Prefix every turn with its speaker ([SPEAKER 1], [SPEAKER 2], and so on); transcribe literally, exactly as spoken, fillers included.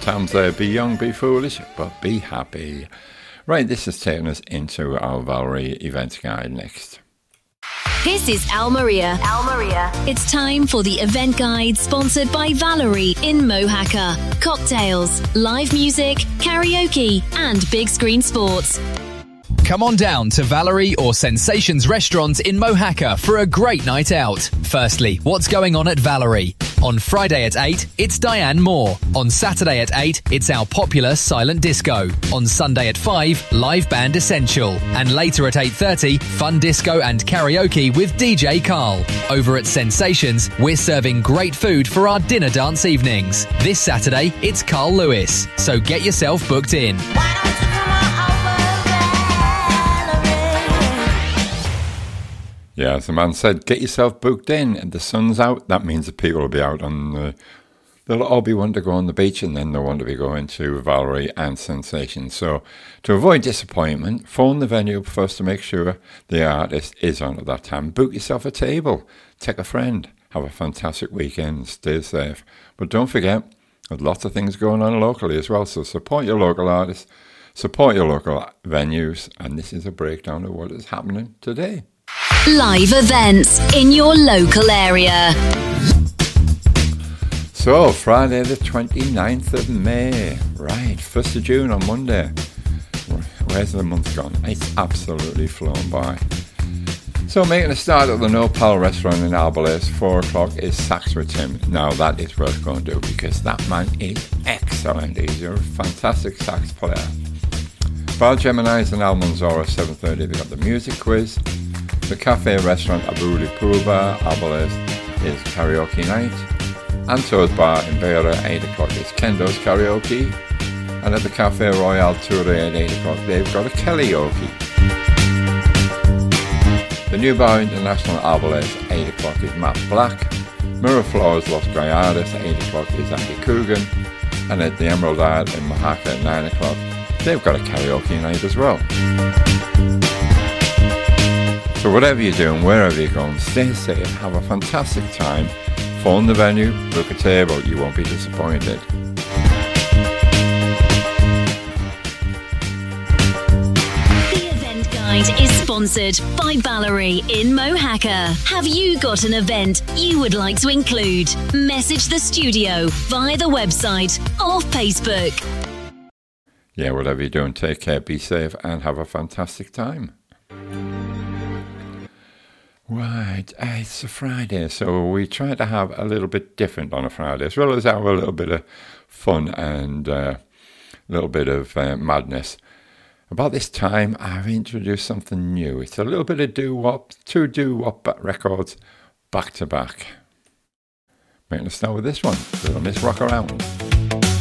[SPEAKER 1] times there, be young, be foolish, but be happy. Right, this is taking us into our Valerie event guide next.
[SPEAKER 2] This is Al Maria. Al Maria. It's time for the event guide sponsored by Valerie in Mohacker. Cocktails, live music, karaoke, and big screen sports.
[SPEAKER 3] Come on down to Valerie or Sensations Restaurant in Mohacker for a great night out. Firstly, what's going on at Valerie? On Friday at eight, it's Diane Moore. On Saturday at eight, it's our popular Silent Disco. On Sunday at five, live band Essential. And later at eight thirty, fun disco and karaoke with D J Carl. Over at Sensations, we're serving great food for our dinner dance evenings. This Saturday, it's Carl Lewis. So get yourself booked in.
[SPEAKER 1] Yeah, as the man said, get yourself booked in. And the sun's out. That means that people will be out on the... They'll all be wanting to go on the beach, and then they'll want to be going to Valerie and Sensations. So to avoid disappointment, phone the venue up first to make sure the artist is on at that time. Book yourself a table. Take a friend. Have a fantastic weekend. Stay safe. But don't forget, there's lots of things going on locally as well. So support your local artists. Support your local venues. And this is a breakdown of what is happening today.
[SPEAKER 2] Live events in your local area.
[SPEAKER 1] So, Friday the twenty-ninth of May. Right, first of June on Monday. Where's the month gone? It's absolutely flown by. So, making a start at the No Pal restaurant in Albalese, four o'clock is Sax with Tim. Now, that is worth going to do because that man is excellent. He's a fantastic sax player. Bar Gemini's in Almanzora, seven thirty. They've got the music quiz. The cafe restaurant Abu Purba, Albalese, is karaoke night. Anto's Bar in Beira, eight o'clock is Kendo's karaoke. And at the Cafe Royal Touré at eight o'clock, they've got a Kellyoke. The New Bar International Albalese, eight o'clock is Matt Black. Miraflores Los Gallardos, eight o'clock is Andy Coogan. And at the Emerald Art in Mohacker at nine o'clock, they've got a karaoke night as well. So whatever you're doing, wherever you're going, stay safe, have a fantastic time. Phone the venue, book a table, you won't be disappointed.
[SPEAKER 2] The event guide is sponsored by Valerie in Mohacker. Have you got an event you would like to include? Message the studio via the website or Facebook.
[SPEAKER 1] Yeah, whatever you're doing, take care, be safe, and have a fantastic time. Right, uh, it's a Friday, so we try to have a little bit different on a Friday, as well as have a little bit of fun and uh, a little bit of uh, madness. About this time, I've introduced something new. It's a little bit of doo-wop, two doo-wop records back to back. We're going to start with this one, Little Miss Rock Around.